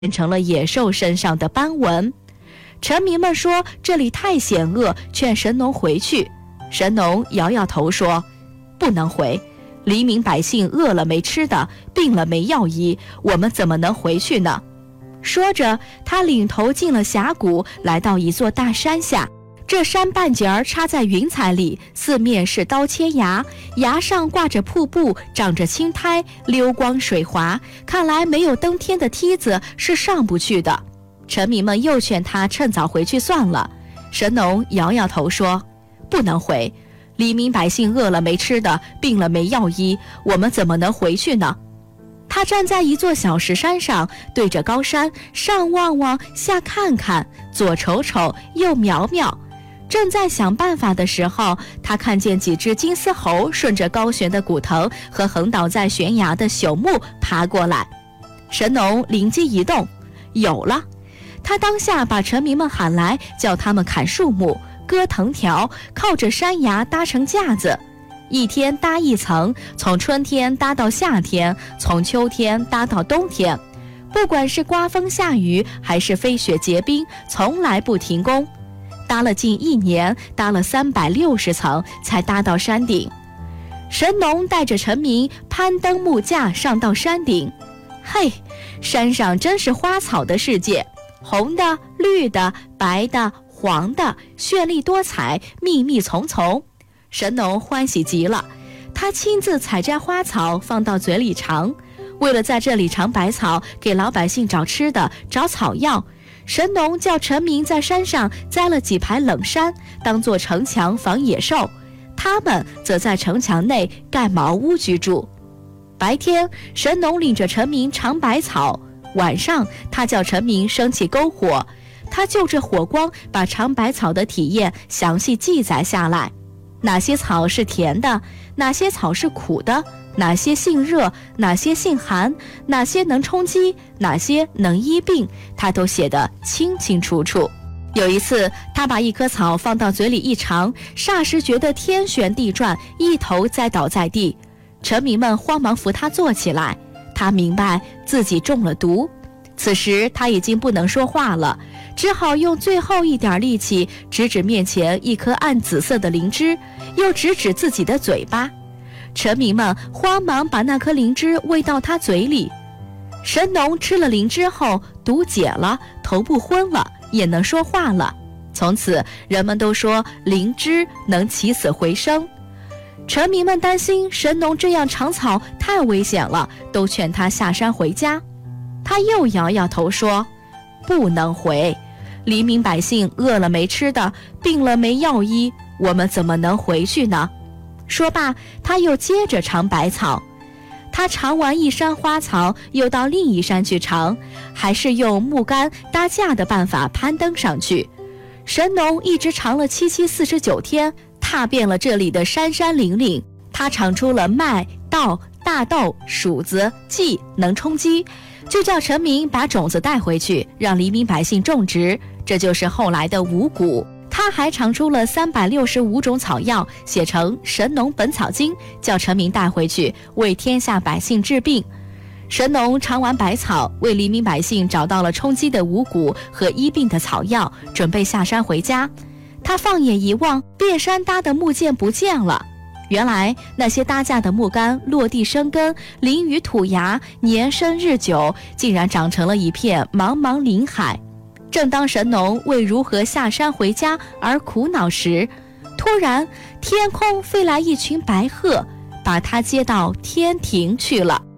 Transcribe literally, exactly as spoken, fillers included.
变成了野兽身上的斑纹。臣民们说这里太险恶，劝神农回去。神农摇摇头说，不能回，黎民百姓饿了没吃的，病了没药医，我们怎么能回去呢？说着，他领头进了峡谷，来到一座大山下。这山半截儿插在云彩里，四面是刀切崖，崖上挂着瀑布，长着青苔，溜光水滑，看来没有登天的梯子是上不去的。臣民们又劝他趁早回去算了。神农摇摇头说，不能回，黎民百姓饿了没吃的，病了没药医，我们怎么能回去呢？他站在一座小石山上，对着高山上望望，下看看，左瞅瞅，右瞄瞄。正在想办法的时候，他看见几只金丝猴顺着高悬的骨头和横倒在悬崖的朽木爬过来。神农灵机一动，有了！他当下把臣民们喊来，叫他们砍树木，割藤条，靠着山崖搭成架子，一天搭一层，从春天搭到夏天，从秋天搭到冬天，不管是刮风下雨还是飞雪结冰，从来不停工。搭了近一年，搭了三百六十层，才搭到山顶。神农带着臣民攀登木架上到山顶。嘿，山上真是花草的世界，红的、绿的、白的、黄的，绚丽多彩，密密丛丛。神农欢喜极了，他亲自采摘花草放到嘴里尝。为了在这里尝百草，给老百姓找吃的，找草药，神农叫臣民在山上栽了几排冷杉，当作城墙防野兽，他们则在城墙内盖茅屋居住。白天，神农领着臣民尝百草，晚上他叫臣民升起篝火，他就着火光把尝百草的体验详细记载下来，哪些草是甜的，哪些草是苦的，哪些性热，哪些性寒，哪些能充饥，哪些能医病，他都写得清清楚楚。有一次，他把一棵草放到嘴里一尝，霎时觉得天旋地转，一头栽倒在地。臣民们慌忙扶他坐起来，他明白自己中了毒。此时他已经不能说话了，只好用最后一点力气指指面前一颗暗紫色的灵芝，又指指自己的嘴巴。臣民们慌忙把那颗灵芝喂到他嘴里。神农吃了灵芝后，毒解了，头不昏了，也能说话了。从此人们都说灵芝能起死回生。臣民们担心神农这样尝草太危险了，都劝他下山回家。他又摇摇头说，不能回，黎民百姓饿了没吃的，病了没药医，我们怎么能回去呢？说罢，他又接着尝百草。他尝完一山花草，又到另一山去尝，还是用木杆搭架的办法攀登上去。神农一直尝了七七四十九天，踏遍了这里的山山岭岭。他尝出了麦、稻、大豆、黍子、稷能充饥，就叫臣民把种子带回去，让黎民百姓种植，这就是后来的五谷。他还尝出了三百六十五种草药，写成《神农本草经》，叫臣民带回去，为天下百姓治病。神农尝完百草，为黎民百姓找到了充饥的五谷和医病的草药，准备下山回家。他放眼一望，遍山搭的木涧不见了。原来那些搭架的木杆落地生根，淋雨吐芽，年深日久，竟然长成了一片茫茫林海。正当神农为如何下山回家而苦恼时，突然天空飞来一群白鹤，把他接到天庭去了。